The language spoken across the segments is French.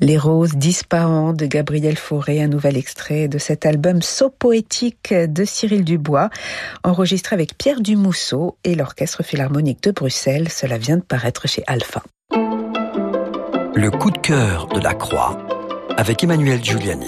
Les roses disparaissent de Gabriel Fauré, un nouvel extrait de cet album So poétique de Cyril Dubois, enregistré avec Pierre Dumousseau et l'Orchestre Philharmonique de Bruxelles. Cela vient de paraître chez Alpha. Le coup de cœur de la Croix, avec Emmanuelle Giuliani.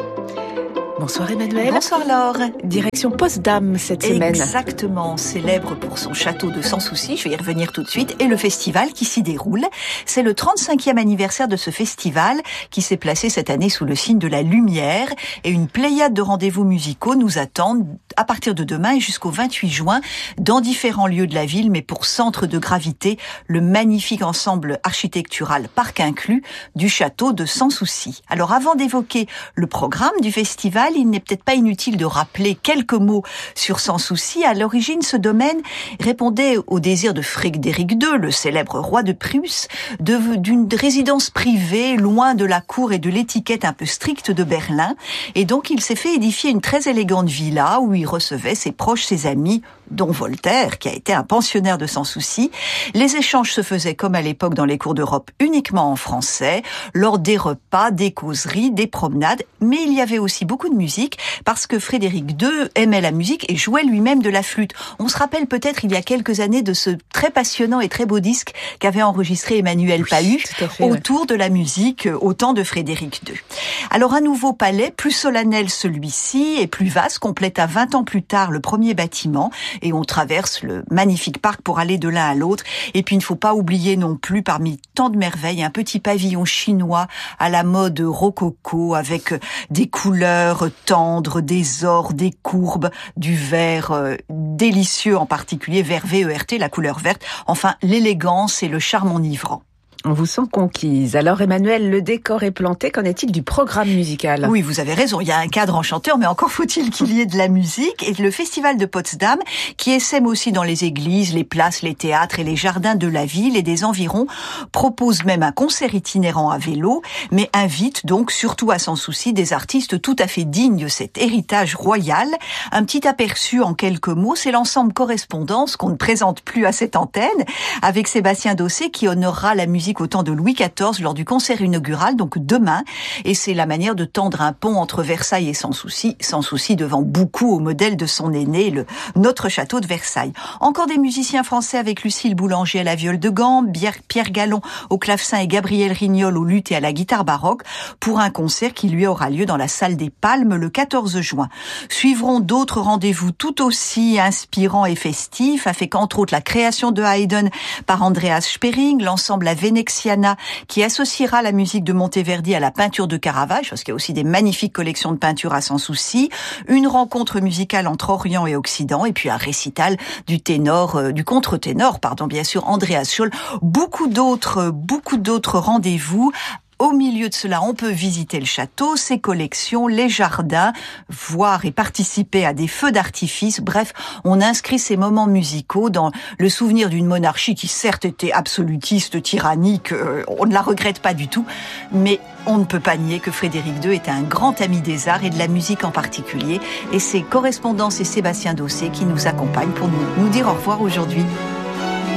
Bonsoir Emmanuelle. Bonsoir Laure. Direction Potsdam cette semaine. Exactement, célèbre pour son château de Sans Souci, je vais y revenir tout de suite, et le festival qui s'y déroule. C'est le 35e anniversaire de ce festival qui s'est placé cette année sous le signe de la lumière, et une pléiade de rendez-vous musicaux nous attendent à partir de demain et jusqu'au 28 juin dans différents lieux de la ville, mais pour centre de gravité, le magnifique ensemble architectural parc inclus du château de Sans Souci. Alors avant d'évoquer le programme du festival, il n'est peut-être pas inutile de rappeler quelques mots sur Sans Souci. À l'origine, ce domaine répondait au désir de Frédéric II, le célèbre roi de Prusse, d'une résidence privée, loin de la cour et de l'étiquette un peu stricte de Berlin. Et donc, il s'est fait édifier une très élégante villa où il recevait ses proches, ses amis, dont Voltaire, qui a été un pensionnaire de Sans Souci. Les échanges se faisaient comme à l'époque dans les cours d'Europe, uniquement en français, lors des repas, des causeries, des promenades, mais il y avait aussi beaucoup de musique, parce que Frédéric II aimait la musique et jouait lui-même de la flûte. On se rappelle peut-être il y a quelques années de ce très passionnant et très beau disque qu'avait enregistré Emmanuel Pahu autour de la musique au temps de Frédéric II. Alors un nouveau palais, plus solennel celui-ci, et plus vaste, complète à 20 ans plus tard le premier bâtiment, et on traverse le magnifique parc pour aller de l'un à l'autre. Et puis il ne faut pas oublier non plus, parmi tant de merveilles, un petit pavillon chinois à la mode rococo, avec des couleurs tendres, des ors, des courbes, du vert délicieux, en particulier vert VERT, la couleur verte. Enfin, l'élégance et le charme enivrant. On vous sent conquise. Alors Emmanuel, le décor est planté. Qu'en est-il du programme musical ? Oui, vous avez raison. Il y a un cadre enchanteur, mais encore faut-il qu'il y ait de la musique. Et le festival de Potsdam, qui essaime aussi dans les églises, les places, les théâtres et les jardins de la ville et des environs, propose même un concert itinérant à vélo, mais invite donc, surtout à Sans Souci, des artistes tout à fait dignes de cet héritage royal. Un petit aperçu en quelques mots, c'est l'ensemble Correspondance qu'on ne présente plus à cette antenne, avec Sébastien Dossé qui honorera la musique au temps de Louis XIV lors du concert inaugural, donc demain. Et c'est la manière de tendre un pont entre Versailles et Sans Souci devant beaucoup au modèle de son aîné, notre château de Versailles. Encore des musiciens français avec Lucille Boulanger à la viole de gambe, Pierre Gallon au clavecin et Gabriel Rignol au luth et à la guitare baroque, pour un concert qui lui aura lieu dans la salle des Palmes le 14 juin. Suivront d'autres rendez-vous tout aussi inspirants et festifs, avec entre autres la création de Haydn par Andreas Spering, l'ensemble La Venexiana qui associera la musique de Monteverdi à la peinture de Caravage, parce qu'il y a aussi des magnifiques collections de peintures à Sans Souci, une rencontre musicale entre Orient et Occident, et puis un récital du contre-ténor, bien sûr, Andreas Scholl, beaucoup d'autres rendez-vous. Au milieu de cela, on peut visiter le château, ses collections, les jardins, voir et participer à des feux d'artifice. Bref, on inscrit ces moments musicaux dans le souvenir d'une monarchie qui certes était absolutiste, tyrannique, on ne la regrette pas du tout, mais on ne peut pas nier que Frédéric II était un grand ami des arts et de la musique en particulier. Et c'est Correspondance et Sébastien Dossé qui nous accompagnent pour nous dire au revoir aujourd'hui.